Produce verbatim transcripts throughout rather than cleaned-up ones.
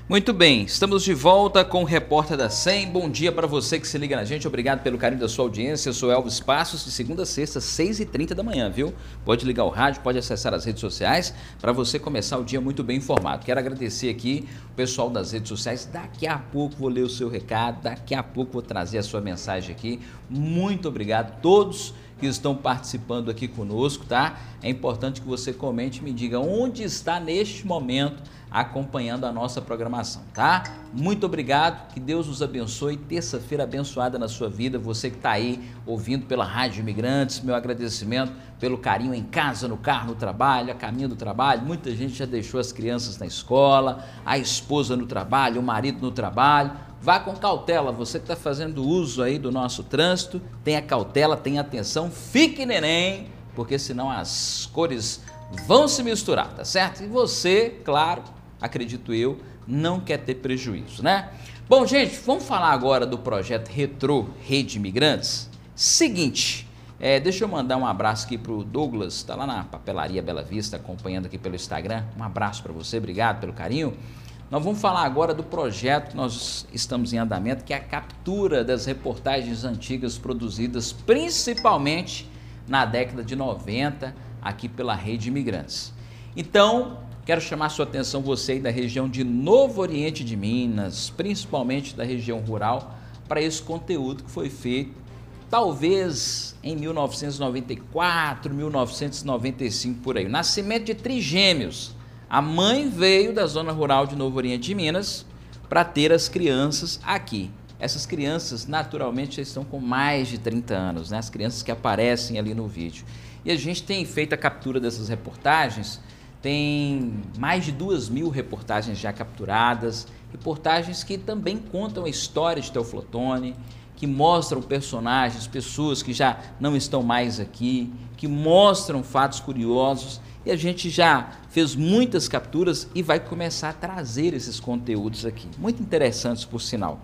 Muito bem, estamos de volta com o Repórter da S E M. Bom dia para você que se liga na gente, obrigado pelo carinho da sua audiência. Eu sou Elvis Passos, de segunda a sexta, seis e trinta da manhã, viu? Pode ligar o rádio, pode acessar as redes sociais para você começar o dia muito bem informado. Quero agradecer aqui o pessoal das redes sociais. Daqui a pouco vou ler o seu recado, daqui a pouco vou trazer a sua mensagem aqui. Muito obrigado a todos que estão participando aqui conosco, tá? É importante que você comente e me diga onde está neste momento acompanhando a nossa programação, tá? Muito obrigado, que Deus nos abençoe, terça-feira abençoada na sua vida, você que está aí ouvindo pela Rádio Imigrantes, meu agradecimento pelo carinho em casa, no carro, no trabalho, a caminho do trabalho. Muita gente já deixou as crianças na escola, a esposa no trabalho, o marido no trabalho. Vá com cautela, você que está fazendo uso aí do nosso trânsito, tenha cautela, tenha atenção, fique neném, porque senão as cores vão se misturar, tá certo? E você, claro, acredito eu, não quer ter prejuízo, né? Bom, gente, vamos falar agora do projeto Retrô Rede Imigrantes. Seguinte, é, deixa eu mandar um abraço aqui pro Douglas, tá lá na Papelaria Bela Vista, acompanhando aqui pelo Instagram. Um abraço para você, obrigado pelo carinho. Nós vamos falar agora do projeto que nós estamos em andamento, que é a captura das reportagens antigas produzidas principalmente na década de noventa, aqui pela Rede Imigrantes. Então, quero chamar a sua atenção, você aí da região de Novo Oriente de Minas, principalmente da região rural, para esse conteúdo que foi feito, talvez em mil novecentos e noventa e quatro, mil novecentos e noventa e cinco, por aí. O nascimento de trigêmeos. A mãe veio da zona rural de Novo Oriente de Minas para ter as crianças aqui. Essas crianças, naturalmente, já estão com mais de trinta anos, né? As crianças que aparecem ali no vídeo. E a gente tem feito a captura dessas reportagens, tem mais de duas mil reportagens já capturadas, reportagens que também contam a história de Teoflotone, que mostram personagens, pessoas que já não estão mais aqui, que mostram fatos curiosos, e a gente já fez muitas capturas e vai começar a trazer esses conteúdos aqui, muito interessantes por sinal.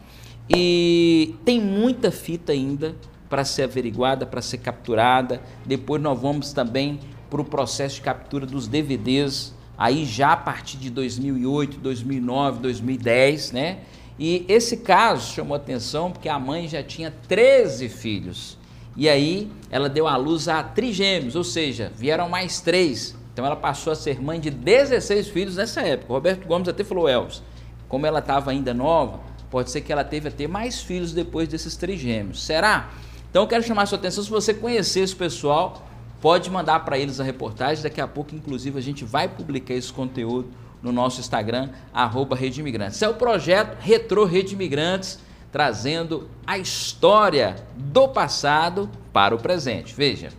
E tem muita fita ainda para ser averiguada, para ser capturada. Depois nós vamos também para o processo de captura dos D V Ds, aí já a partir de dois mil e oito, dois mil e nove, dois mil e dez, né? E esse caso chamou atenção porque a mãe já tinha treze filhos. E aí ela deu à luz a trigêmeos, ou seja, vieram mais três. Então ela passou a ser mãe de dezesseis filhos nessa época. O Roberto Gomes até falou, Elvis, como ela estava ainda nova, pode ser que ela teve a ter mais filhos depois desses trigêmeos. Será? Então eu quero chamar a sua atenção, se você conhecer esse pessoal, pode mandar para eles a reportagem. Daqui a pouco, inclusive, a gente vai publicar esse conteúdo no nosso Instagram, arroba Rede Imigrantes. Esse é o projeto Retrô Rede Imigrantes, trazendo a história do passado para o presente. Veja.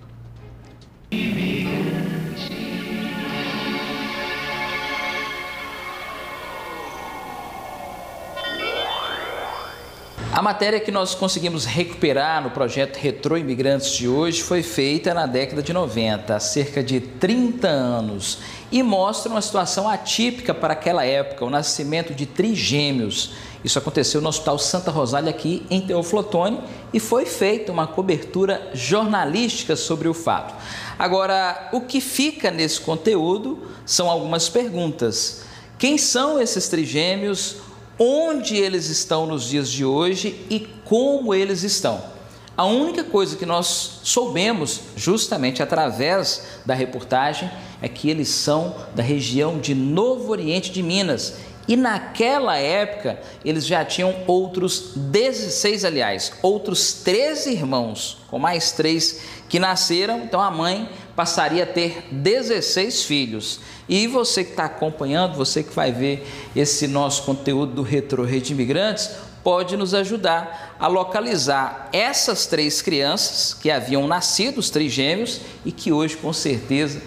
A matéria que nós conseguimos recuperar no projeto Retrô Imigrantes de hoje foi feita na década de noventa, há cerca de trinta anos, e mostra uma situação atípica para aquela época, o nascimento de trigêmeos. Isso aconteceu no Hospital Santa Rosália, aqui em Teoflotone, e foi feita uma cobertura jornalística sobre o fato. Agora, o que fica nesse conteúdo são algumas perguntas. Quem são esses trigêmeos? Onde eles estão nos dias de hoje e como eles estão? A única coisa que nós soubemos, justamente através da reportagem, é que eles são da região de Novo Oriente de Minas. E naquela época, eles já tinham outros dezesseis, aliás, outros treze irmãos, com mais três que nasceram. Então a mãe passaria a ter dezesseis filhos. E você que está acompanhando, você que vai ver esse nosso conteúdo do Retrô Rede Imigrantes, pode nos ajudar a localizar essas três crianças que haviam nascido, os trigêmeos, e que hoje, com certeza,